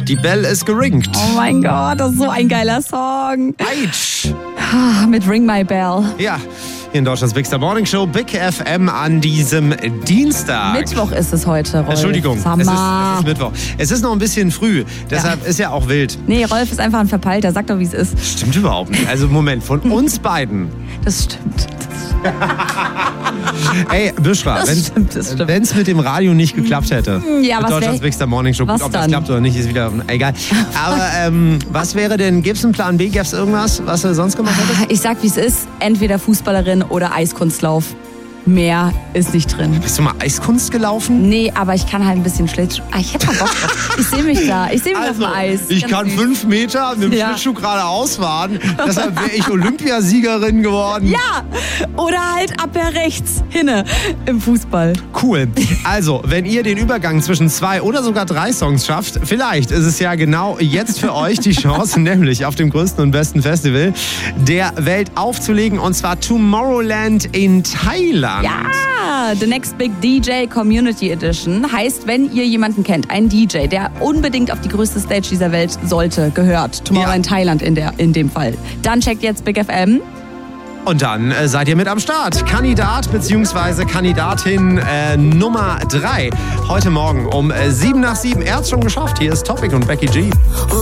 Die Bell ist geringt. Oh mein Gott, das ist so ein geiler Song. Eitsch. Mit Ring My Bell. Ja, hier in Deutschlands Big Star Morning Show, Big FM an diesem Dienstag. Mittwoch ist es heute, Rolf. Entschuldigung, es ist Mittwoch. Es ist noch ein bisschen früh, deshalb ist ja auch wild. Nee, Rolf ist einfach ein Verpeilter, sag doch, wie es ist. Stimmt überhaupt nicht. Also Moment, von uns beiden. Das stimmt. Ey, Büschra, wenn es mit dem Radio nicht geklappt hätte, ja, mit Deutschlands Big Star Morning Show, gut, ob das klappt oder nicht, ist wieder egal. Aber was wäre denn, gäbe es einen Plan B, gäbe es irgendwas, was du sonst gemacht hättest? Ich sag, wie es ist, entweder Fußballerin oder Eiskunstlauf. Mehr ist nicht drin. Bist du mal Eiskunst gelaufen? Nee, aber ich kann halt ein bisschen Schlittschuh. Ich hätte mal Bock drauf. Ich sehe mich da. Ich sehe mich auf dem Eis. Ich kann 5 Meter mit dem Schlittschuh geradeaus fahren. Deshalb wäre ich Olympiasiegerin geworden. Ja, oder halt ab rechts hinne im Fußball. Cool. Also, wenn ihr den Übergang zwischen 2 oder sogar 3 Songs schafft, vielleicht ist es ja genau jetzt für euch die Chance, nämlich auf dem größten und besten Festival der Welt aufzulegen, und zwar Tomorrowland in Thailand. Ja, The Next Big DJ Community Edition heißt, wenn ihr jemanden kennt, einen DJ, der unbedingt auf die größte Stage dieser Welt gehört, Tomorrowland Thailand in dem Fall, dann checkt jetzt Big FM. Und dann seid ihr mit am Start. Kandidat bzw. Kandidatin Nummer 3. Heute Morgen um 7 nach 7. Er hat's schon geschafft. Hier ist Topic und Becky G.